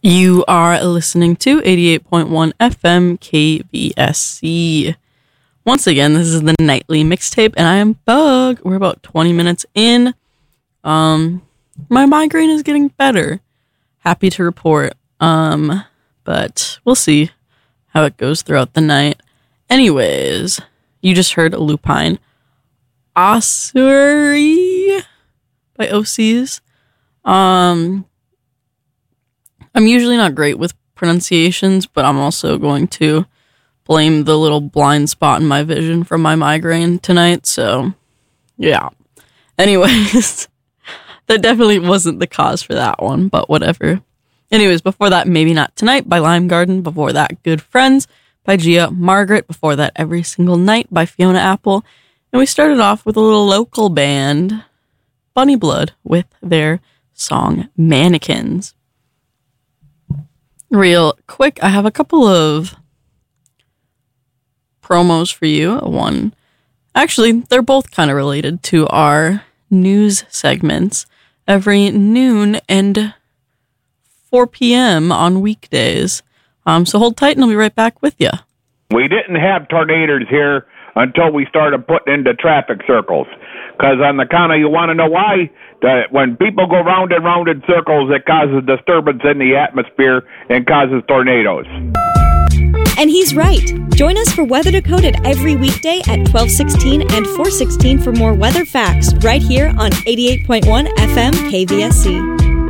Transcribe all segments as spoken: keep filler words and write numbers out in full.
You are listening to eighty-eight point one F M K V S C. Once again, this is the nightly mixtape, and I am Bug. We're about twenty minutes in. Um, my migraine is getting better. Happy to report. Um, but we'll see how it goes throughout the night. Anyways, you just heard Lupine Osuri by O Cs. Um, I'm usually not great with pronunciations, but I'm also going to blame the little blind spot in my vision from my migraine tonight. So, yeah. Anyways, that definitely wasn't the cause for that one, but whatever. Anyways, before that, Maybe Not Tonight by Lime Garden. Before that, Good Friends by Gia Margaret. Before that, Every Single Night by Fiona Apple. And we started off with a little local band, Bunny Blood, with their song Mannequins. Real quick, I have a couple of promos for you. One, actually, they're both kind of related to our news segments every noon and four p.m. on weekdays. Um, so hold tight and I'll be right back with you. We didn't have tornadoes here until we started putting into traffic circles. Because on the count of, you want to know why? That when people go round and round in circles, it causes disturbance in the atmosphere and causes tornadoes. And he's right. Join us for Weather Decoded every weekday at twelve sixteen and four sixteen for more weather facts right here on eighty-eight point one F M K V S C.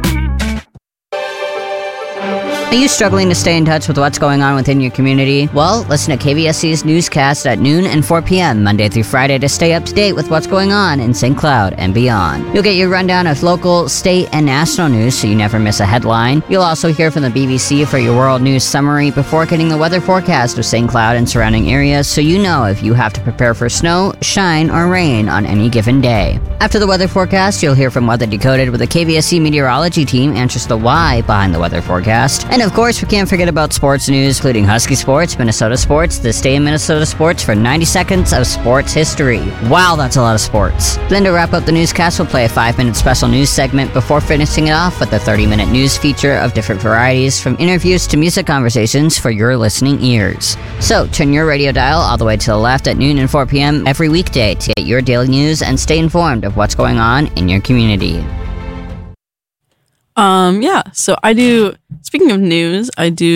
Are you struggling to stay in touch with what's going on within your community? Well, listen to K V S C's newscast at noon and four p.m. Monday through Friday to stay up to date with what's going on in Saint Cloud and beyond. You'll get your rundown of local, state, and national news so you never miss a headline. You'll also hear from the B B C for your world news summary before getting the weather forecast of Saint Cloud and surrounding areas so you know if you have to prepare for snow, shine, or rain on any given day. After the weather forecast, you'll hear from Weather Decoded where the K V S C meteorology team answers the why behind the weather forecast. And of course, we can't forget about sports news, including Husky Sports, Minnesota Sports, This Day in Minnesota Sports for ninety seconds of sports history. Wow, that's a lot of sports. Then to wrap up the newscast, we'll play a five-minute special news segment before finishing it off with a thirty-minute news feature of different varieties, from interviews to music conversations for your listening ears. So, turn your radio dial all the way to the left at noon and four p.m. every weekday to get your daily news and stay informed of what's going on in your community. Um, yeah, so I do, speaking of news, I do